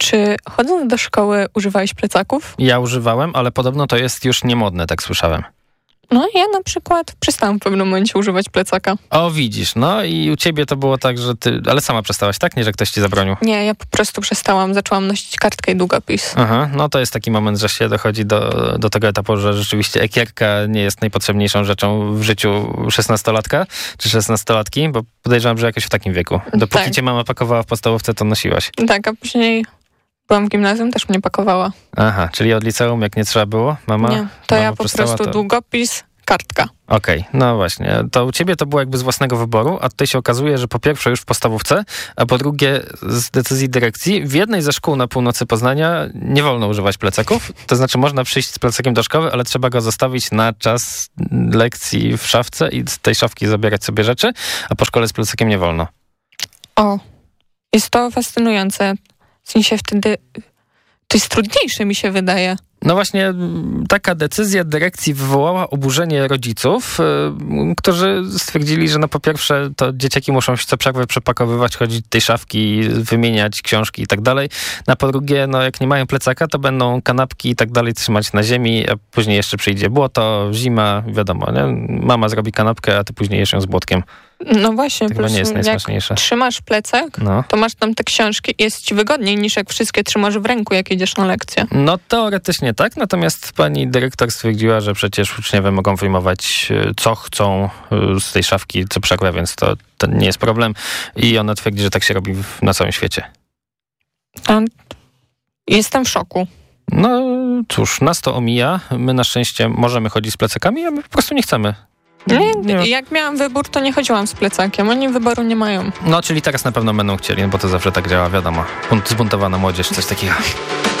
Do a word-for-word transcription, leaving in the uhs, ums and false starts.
Czy chodząc do szkoły używałeś plecaków? Ja używałem, ale podobno to jest już niemodne, tak słyszałem. No ja na przykład przestałam w pewnym momencie używać plecaka. O, widzisz, no i u ciebie to było tak, że ty... Ale sama przestałaś, tak? Nie, że ktoś ci zabronił? Nie, ja po prostu przestałam. Zaczęłam nosić kartkę i długopis. Aha, no to jest taki moment, że się dochodzi do, do tego etapu, że rzeczywiście ekierka nie jest najpotrzebniejszą rzeczą w życiu szesnastolatka czy szesnastolatki, bo podejrzewam, że jakoś w takim wieku. Dopóki Tak. cię mama pakowała w podstawówce, to nosiłaś. Tak, a później byłam w gimnazjum, też mnie pakowała. Aha, czyli od liceum, jak nie trzeba było, mama... Nie, to mama ja po przestała, prostu to... długopis, kartka. Okej, okay, no właśnie. To u ciebie to było jakby z własnego wyboru, a tutaj się okazuje, że po pierwsze już w podstawówce, a po drugie z decyzji dyrekcji w jednej ze szkół na północy Poznania nie wolno używać plecaków. To znaczy można przyjść z plecakiem do szkoły, ale trzeba go zostawić na czas lekcji w szafce i z tej szafki zabierać sobie rzeczy, a po szkole z plecakiem nie wolno. O, jest to fascynujące. W sensie wtedy to jest trudniejsze, mi się wydaje. No właśnie taka decyzja dyrekcji wywołała oburzenie rodziców, yy, którzy stwierdzili, że no po pierwsze to dzieciaki muszą się co przerwę przepakowywać, chodzić do tej szafki, wymieniać książki i tak dalej. Na po drugie, no jak nie mają plecaka, to będą kanapki i tak dalej trzymać na ziemi, a później jeszcze przyjdzie błoto, zima, wiadomo, nie? Mama zrobi kanapkę, a ty później jesz ją z błotkiem. No właśnie, to nie jest najsmaczniejsze. Jak trzymasz plecak, no. to masz tam te książki i jest ci wygodniej niż jak wszystkie trzymasz w ręku, jak jedziesz na lekcję. No teoretycznie tak, natomiast pani dyrektor stwierdziła, że przecież uczniowie mogą wyjmować co chcą z tej szafki co przerwę, więc to, to nie jest problem i ona twierdzi, że tak się robi w, na całym świecie. A jestem w szoku. No cóż, nas to omija, my na szczęście możemy chodzić z plecakami, a my po prostu nie chcemy. Nie, nie. Jak miałam wybór, to nie chodziłam z plecakiem. Oni wyboru nie mają. No, czyli teraz na pewno będą chcieli, no bo to zawsze tak działa, wiadomo. Zbuntowana młodzież, coś takiego.